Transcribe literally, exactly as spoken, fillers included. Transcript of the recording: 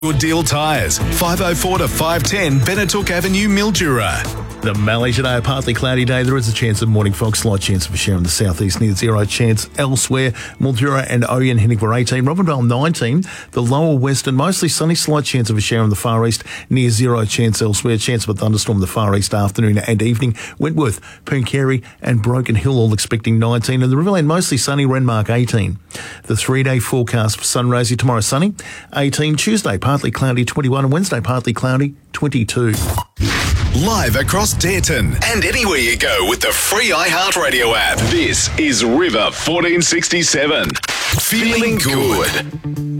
Good Deal Tyres, five oh four to five ten Benetook Avenue, Mildura. The Mallee today, a partly cloudy day. There is a chance of morning fog, slight chance of a shower in the southeast, near zero chance elsewhere. Mildura and Oyen heading for eighteen. Robinvale nineteen. The lower western, mostly sunny, slight chance of a shower in the far east, near zero chance elsewhere. Chance of a thunderstorm in the far east afternoon and evening. Wentworth, Pooncarie and Broken Hill all expecting nineteen. And the Riverland mostly sunny, Renmark eighteen. The three-day forecast for Sunraysia tomorrow sunny, eighteen. Tuesday partly cloudy, twenty-one. And Wednesday partly cloudy, twenty-two. Live across Dareton and anywhere you go with the free iHeartRadio app. This is River fourteen sixty-seven. Feeling good.